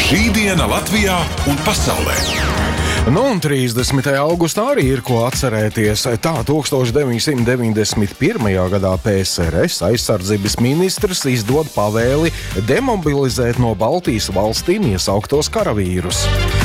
Šī diena Latvijā un pasaulē. Nu, un 30. augustā arī ir ko atcerēties. Tā 1991. gadā PSRS aizsardzības ministrs izdod pavēli demobilizēt no Baltijas valstīm iesauktos karavīrus.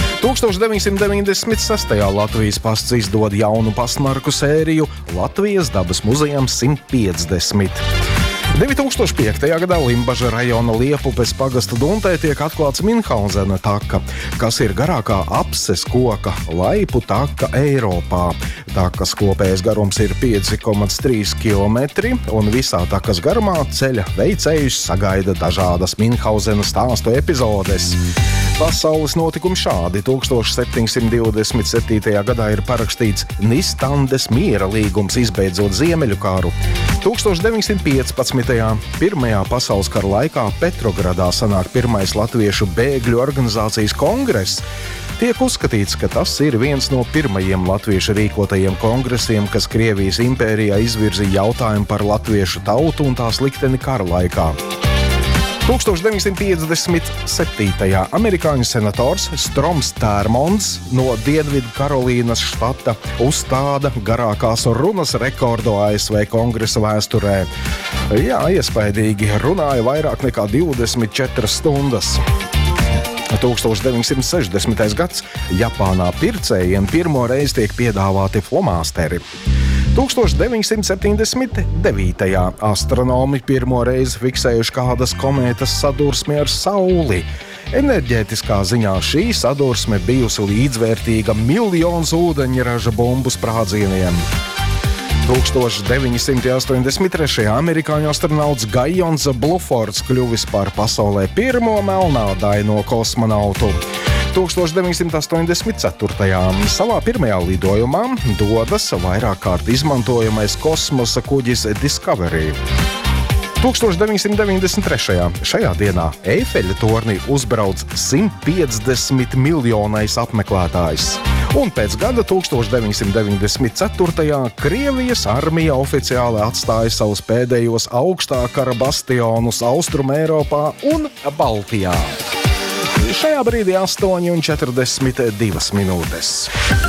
1996. Latvijas pasts izdod jaunu pastmarku sēriju Latvijas dabas muzejams 150. 2005. gadā Limbaža rajona Liepupes pagasta Duntē tiek atklāts Minhauzena taka, kas ir garākā apses koka laipu taka Eiropā. Takas kopējais garums ir 5,3 km, un visā takas garumā ceļa veicējus sagaida dažādas Minhauzena stāstu epizodes. Pasaules notikumi šādi. 1727. gadā ir parakstīts Nistandes miera līgums, izbeidzot Ziemeļu karu. 1915. Pirmajā pasaules kara laikā Petrogradā sanāk pirmais latviešu bēgļu organizācijas kongress. Tiek uzskatīts, ka tas ir viens no pirmajiem latviešu rīkotajiem kongresiem, kas Krievijas impērijā izvirzīja jautājumu par latviešu tautu un tās likteni kara laikā. 1957. amerikāņu senators Stroms Tērmonds no Dienvidu Karolīnas štata uzstāda garākās runas rekordu ASV kongresa vēsturē. Jā, iespaidīgi, runāja vairāk nekā 24 stundas. 1960. gads Japānā pircējiem pirmo reizi tiek piedāvāti flomāsteri. 1979. astronomi pirmo reizi fiksējuši kādas komētas sadursmi ar Sauli. Enerģētiskā ziņā šī sadursme bijusi līdzvērtīga miljonus ūdeņraža bumbu sprādzieniem. 1983. amerikāņu astronauts Gajons Blufords kļuvis par pasaulē pirmo melnādaino kosmonautu. 1984. savā pirmajā lidojumā dodas vairāk kārt izmantojamais kosmosa kuģis Discovery. 1993. šajā dienā Eifeļa torni uzbrauc 150 miljonais apmeklētājs. Un pēc gada 1994. Krievijas armija oficiāli atstāja savus pēdējos augstā kara bastionus Austrumeiropā un Baltijā. Šajā brīdī 8:42 minūtes.